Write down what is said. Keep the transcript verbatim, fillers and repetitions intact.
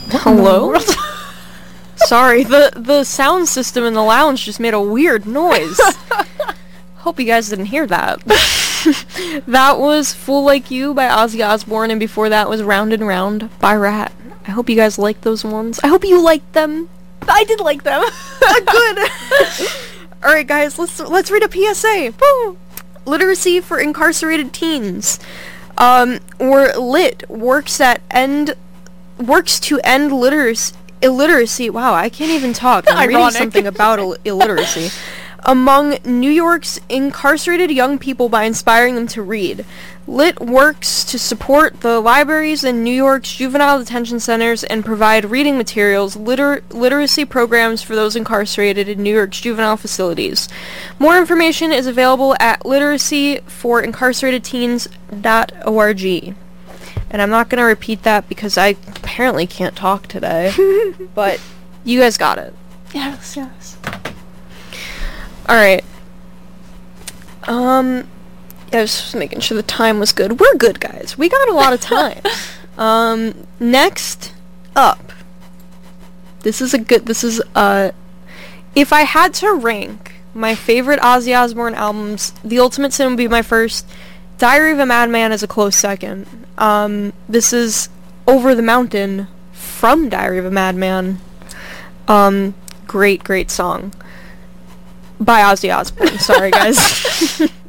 Hello? Sorry, the the sound system in the lounge just made a weird noise. Hope you guys didn't hear that. That was Fool Like You by Ozzy Osbourne, and before that was Round and Round by Rat. I hope you guys liked those ones. I hope you liked them. I did like them. Good. Alright guys, let's let's read a P S A. Woo! Literacy for incarcerated teens. Um, or LIT works at end works to end literacy illiteracy. Wow, I can't even talk. I'm reading Ironic. something about Ill- illiteracy among New York's incarcerated young people by inspiring them to read. LIT works to support the libraries in New York's juvenile detention centers and provide reading materials, liter- literacy programs for those incarcerated in New York's juvenile facilities. More information is available at literacy for incarcerated teens dot org. And I'm not going to repeat that because I apparently can't talk today. But you guys got it. Yes, yes. Alright. Um, I was just making sure the time was good. We're good, guys. We got a lot of time. um, next up. This is a good, this is, uh, if I had to rank my favorite Ozzy Osbourne albums, The Ultimate Sin would be my first. Diary of a Madman is a close second. Um, this is Over the Mountain from Diary of a Madman. Um, great, great song. By Ozzy Osbourne. Sorry, guys.